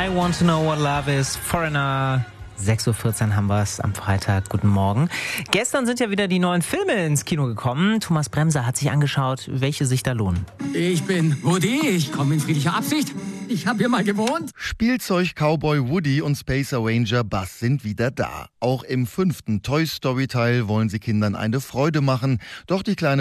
I Want to Know What Love Is, Foreigner. 6.14 Uhr haben wir es am Freitag. Guten Morgen. Gestern sind ja wieder die neuen Filme ins Kino gekommen. Thomas Bremser hat sich angeschaut, welche sich da lohnen. Ich bin Woody, ich komme in friedlicher Absicht. Ich habe hier mal gewohnt. Spielzeug-Cowboy Woody und Space Ranger Buzz sind wieder da. Auch im 5. Toy Story Teil wollen sie Kindern eine Freude machen. Doch die kleine